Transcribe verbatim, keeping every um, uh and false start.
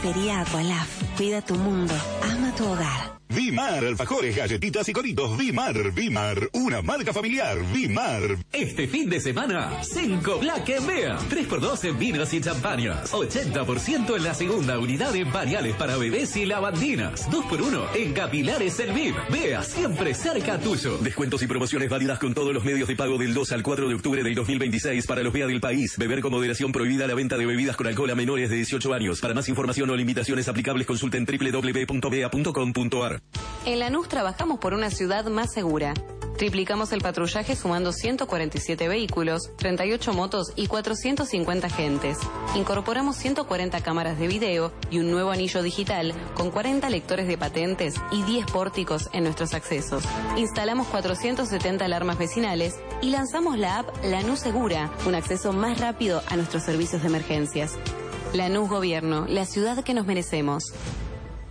Repostería Aqualaf. Cuida tu mundo. Ama tu hogar. Vimar, alfajores, galletitas y coritos. Vimar, Vimar, una marca familiar. Vimar. Este fin de semana, cinco Black en Bea. tres por dos en vinos y champañas. ochenta por ciento en la segunda unidad en pañales para bebés y lavandinas. dos por uno en capilares El Viv. Bea, siempre cerca tuyo. Descuentos y promociones válidas con todos los medios de pago del dos al cuatro de octubre del dos mil veintiséis para los Bea del país. Beber con moderación, prohibida la venta de bebidas con alcohol a menores de dieciocho años. Para más información o limitaciones aplicables, consulten doble u doble u doble u punto bea punto com punto a r. En Lanús trabajamos por una ciudad más segura. Triplicamos el patrullaje sumando ciento cuarenta y siete vehículos, treinta y ocho motos y cuatrocientos cincuenta agentes. Incorporamos ciento cuarenta cámaras de video y un nuevo anillo digital con cuarenta lectores de patentes y diez pórticos en nuestros accesos. Instalamos cuatrocientas setenta alarmas vecinales y lanzamos la app Lanús Segura, un acceso más rápido a nuestros servicios de emergencias. Lanús Gobierno, la ciudad que nos merecemos.